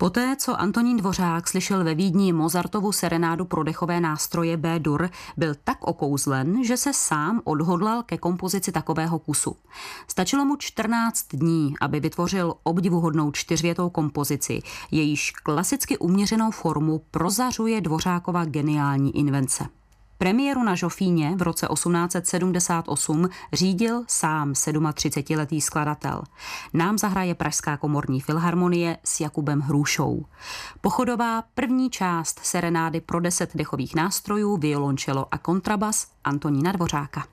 Poté, co Antonín Dvořák slyšel ve Vídni Mozartovu serenádu pro dechové nástroje B-dur, byl tak okouzlen, že se sám odhodlal ke kompozici takového kusu. Stačilo mu 14 dní, aby vytvořil obdivuhodnou čtyřvětou kompozici, jejíž klasicky uměřenou formu prozařuje Dvořákova geniální invence. Premiéru na Žofíně v roce 1878 řídil sám 37letý skladatel. Nám zahraje Pražská komorní filharmonie s Jakubem Hrušou. Pochodová první část serenády pro 10 dechových nástrojů, violončelo a kontrabas Antonína Dvořáka.